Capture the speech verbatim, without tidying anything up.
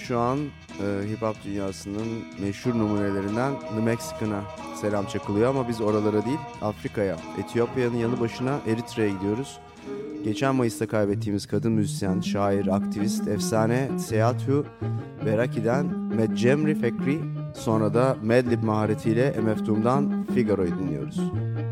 Şu an e, hip hop dünyasının meşhur numunelerinden The Mexican'a selam çakılıyor ama biz oralara değil, Afrika'ya, Etiyopya'nın yanı başına Eritre'ye gidiyoruz. Geçen Mayıs'ta kaybettiğimiz kadın müzisyen, şair, aktivist, efsane Seyatu Beraki'den Medcemri Fekri, sonra da Madlib maharetiyle M F Doom'dan Figaro'yu dinliyoruz.